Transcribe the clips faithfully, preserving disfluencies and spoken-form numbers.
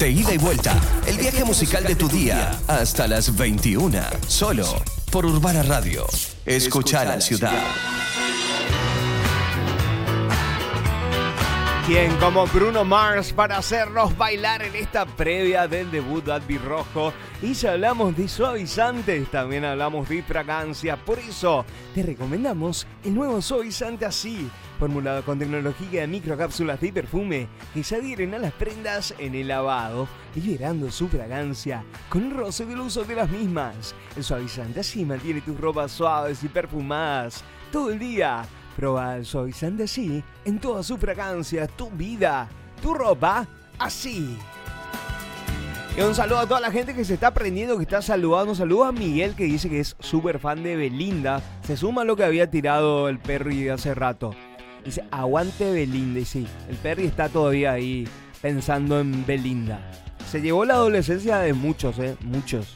De ida y vuelta, el viaje musical de tu día hasta las veintiuna, solo por Urbana Radio. Escucha la ciudad. ¿Quién como Bruno Mars para hacernos bailar en esta previa del debut de Albirrojo? Y si hablamos de suavizantes, también hablamos de fragancia. Por eso te recomendamos el nuevo suavizante Así, formulado con tecnología de microcápsulas de perfume que se adhieren a las prendas en el lavado, liberando su fragancia con el roce del uso de las mismas. El suavizante Así mantiene tus ropas suaves y perfumadas todo el día. Proba el suavizante Así en toda su fragancia, tu vida, tu ropa, así. Y un saludo a toda la gente que se está aprendiendo, que está saludando. Un saludo a Miguel, que dice que es súper fan de Belinda. Se suma a lo que había tirado el Perry hace rato. Dice, aguante Belinda. Y sí, el Perry está todavía ahí pensando en Belinda. Se llevó la adolescencia de muchos, eh, muchos.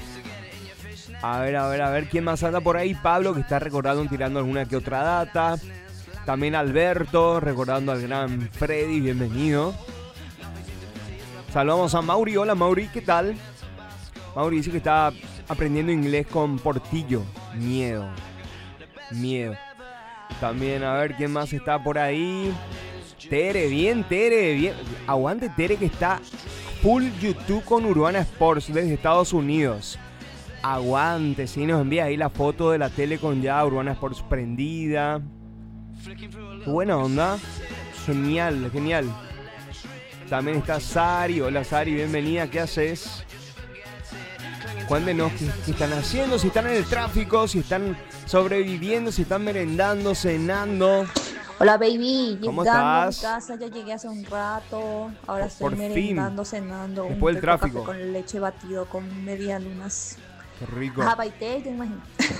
A ver, a ver, a ver, ¿quién más anda por ahí? Pablo, que está recordando, tirando alguna que otra data. También Alberto, recordando al gran Freddy, bienvenido. Saludamos a Mauri. Hola Mauri, ¿qué tal? Mauri dice que está aprendiendo inglés con Portillo. Miedo. Miedo. También, a ver, ¿quién más está por ahí? Tere, bien, Tere, bien. Aguante Tere, que está full YouTube con Urbana Sports desde Estados Unidos. Aguante, sí, nos envía ahí la foto de la tele con ya Urbana Sports prendida. Qué buena onda. Genial, genial. También está Sari. Hola Sari, bienvenida. ¿Qué haces? Cuéntenos qué, qué están haciendo, si están en el tráfico, si están sobreviviendo, si están merendando, cenando. Hola baby, ¿Cómo llegando estás? a mi casa, ya llegué hace un rato. Ahora Por- estoy por fin. merendando, cenando. Después del un rico tráfico. café con leche batido con media lunas. Qué rico. Ajá, baité, te imagino.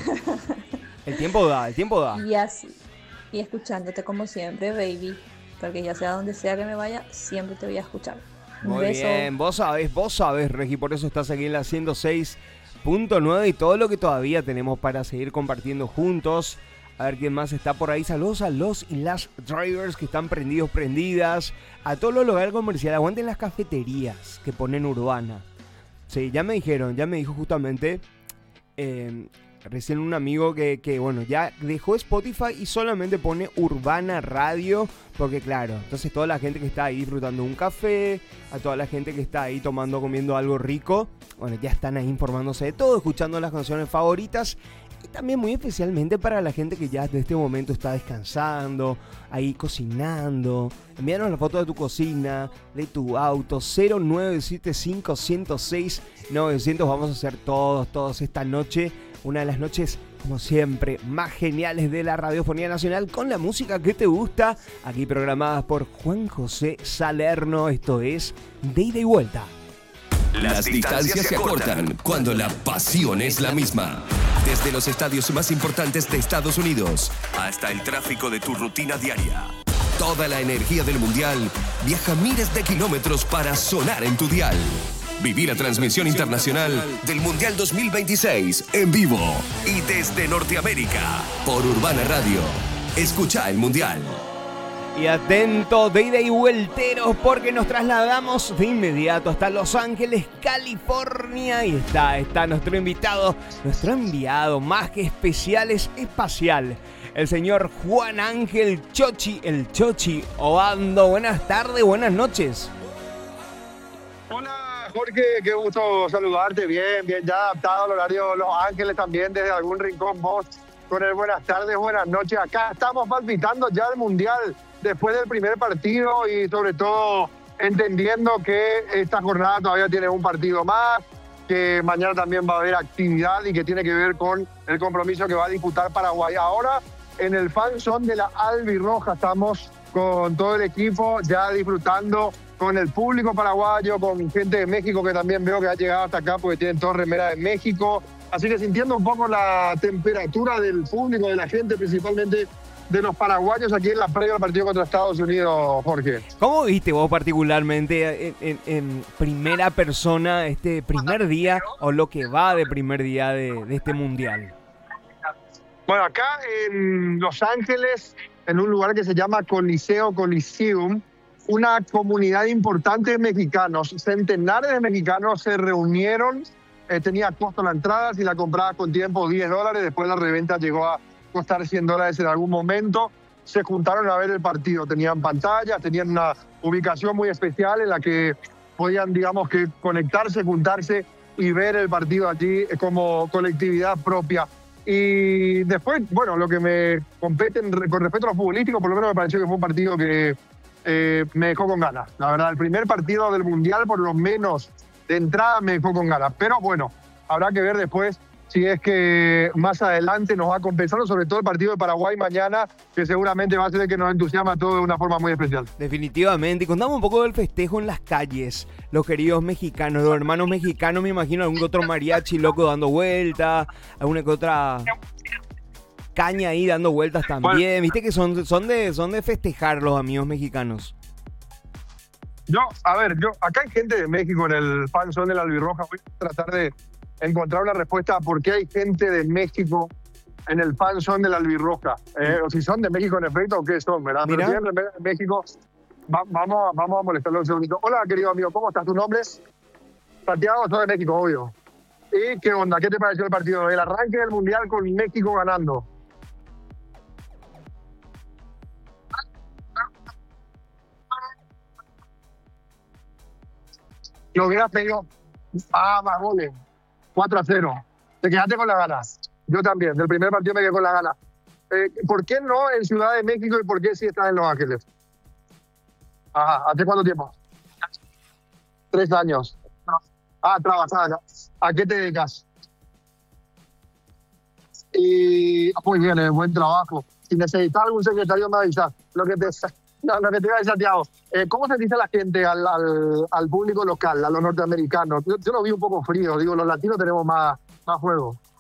El tiempo da, el tiempo da. Y así, y escuchándote como siempre, baby. Porque ya sea donde sea que me vaya, siempre te voy a escuchar. Un Muy beso. bien, vos sabés, vos sabés, Regi, por eso estás aquí en la ciento seis punto nueve y todo lo que todavía tenemos para seguir compartiendo juntos. A ver quién más está por ahí. Saludos a los y las drivers que están prendidos, prendidas. A todos los locales comerciales. Aguanten las cafeterías que ponen Urbana. Sí, ya me dijeron, ya me dijo justamente eh, recién un amigo que, que, bueno, ya dejó Spotify y solamente pone Urbana Radio. Porque claro, entonces toda la gente que está ahí disfrutando un café, a toda la gente que está ahí tomando, comiendo algo rico, bueno, ya están ahí informándose de todo, escuchando las canciones favoritas. Y también muy especialmente para la gente que ya desde este momento está descansando, ahí cocinando. Envíanos la foto de tu cocina, de tu auto, cero nueve siete cinco, uno cero seis, nueve cero cero. Vamos a hacer todos, todos esta noche. Una de las noches, como siempre, más geniales de la radiofonía nacional, con la música que te gusta, aquí programadas por Juan José Salerno. Esto es De Ida y Vuelta. Las distancias se acortan cuando la pasión es la misma. Desde los estadios más importantes de Estados Unidos hasta el tráfico de tu rutina diaria. Toda la energía del Mundial viaja miles de kilómetros para sonar en tu dial. Viví la transmisión internacional del Mundial dos mil veintiséis en vivo y desde Norteamérica por Urbana Radio. Escucha el Mundial. Y atento, de ida y vuelteros, porque nos trasladamos de inmediato hasta Los Ángeles, California. Y está, está nuestro invitado, nuestro enviado más que especial, es espacial. El señor Juan Ángel Chochi, el Chochi Obando. Buenas tardes, buenas noches. Hola Jorge, qué gusto saludarte. Bien, bien, ya adaptado al horario de Los Ángeles también, desde algún rincón vos. Con el buenas tardes, buenas noches. Acá estamos palpitando ya el Mundial después del primer partido y sobre todo entendiendo que esta jornada todavía tiene un partido más, que mañana también va a haber actividad y que tiene que ver con el compromiso que va a disputar Paraguay. Ahora en el fan zone de la Albirroja estamos con todo el equipo ya disfrutando con el público paraguayo, con gente de México que también veo que ha llegado hasta acá porque tienen todas remeras de México. Así que sintiendo un poco la temperatura del público, de la gente, principalmente de los paraguayos aquí en la previa del partido contra Estados Unidos, Jorge. ¿Cómo viste vos particularmente en, en, en primera persona este primer día o lo que va de primer día de, de este Mundial? Bueno, acá en Los Ángeles, en un lugar que se llama Coliseo Coliseum, una comunidad importante de mexicanos. Centenares de mexicanos se reunieron. Eh, tenía costo la entrada, si la comprabas con tiempo diez dólares, después la reventa llegó a costar cien dólares en algún momento. Se juntaron a ver el partido, tenían pantallas, tenían una ubicación muy especial en la que podían, digamos, que conectarse, juntarse y ver el partido allí como colectividad propia. Y después, bueno, lo que me compete con respecto a lo futbolístico, por lo menos me pareció que fue un partido que eh, me dejó con ganas. La verdad, el primer partido del Mundial, por lo menos de entrada, me dejó con ganas. Pero bueno, habrá que ver después si es que más adelante nos va compensando, sobre todo el partido de Paraguay mañana, que seguramente va a ser el que nos entusiasma a todos de una forma muy especial. Definitivamente. Y contamos un poco del festejo en las calles. Los queridos mexicanos, los hermanos mexicanos, me imagino algún otro mariachi loco dando vueltas, alguna que otra caña ahí dando vueltas también. Bueno, viste que son, son, de, son de festejar los amigos mexicanos. Yo, a ver, yo acá hay gente de México en el fan zone de la Albirroja. Voy a tratar de encontrar una respuesta a por qué hay gente de México en el fan zone de la Albirroja. Eh, o si son de México en efecto o qué son, ¿verdad? Mira. Pero si son de México, va, vamos, vamos a molestarlo un segundito. Hola, querido amigo, ¿cómo estás? ¿Tu nombre? Santiago, soy de México, obvio. ¿Y qué onda? ¿Qué te pareció el partido? El arranque del Mundial con México ganando. Lo hubieras pedido. Ah, más goles. cuatro a cero. Te quedaste con las ganas. Yo también. Del primer partido me quedé con las ganas. Eh, ¿Por qué no en Ciudad de México y por qué sí estás en Los Ángeles? Ajá. ¿Hace cuánto tiempo? Tres años. Ah, trabajar. ¿A qué te dedicas? Y muy bien, eh, buen trabajo. Si necesitas algún secretario, me avisas. Lo que te, no, lo que te iba a decir, Santiago, eh, ¿cómo se dice la gente al, al, al público local, a los norteamericanos? Yo, yo lo vi un poco frío. Digo, los latinos tenemos más, más juego.